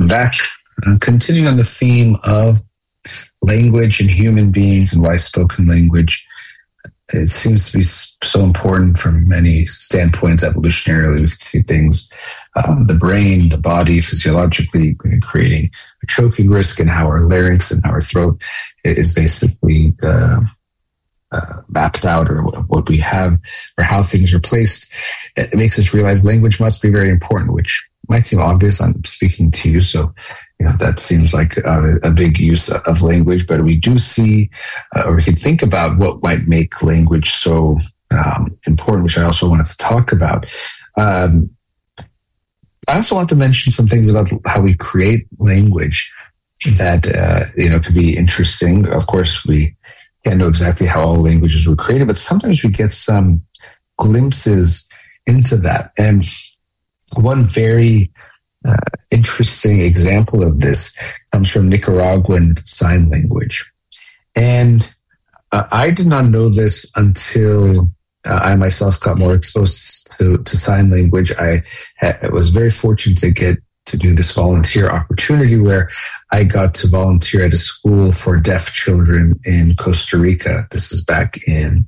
back. Continuing on the theme of language and human beings and why spoken language, it seems to be so important from many standpoints. Evolutionarily, we can see things, the brain, the body, physiologically creating a choking risk, and how our larynx and our throat is basically mapped out, or what we have, or how things are placed. It makes us realize language must be very important, which might seem obvious. I'm speaking to you, so that seems like a big use of language. But we do see, or we can think about what might make language so important, which I also wanted to talk about. I also want to mention some things about how we create language that could be interesting. Of course, we can't know exactly how all languages were created, but sometimes we get some glimpses into that. And one very interesting example of this comes from Nicaraguan Sign Language. And I did not know this until I myself got more exposed to sign language. I was very fortunate to get to do this volunteer opportunity where I got to volunteer at a school for deaf children in Costa Rica. This is back in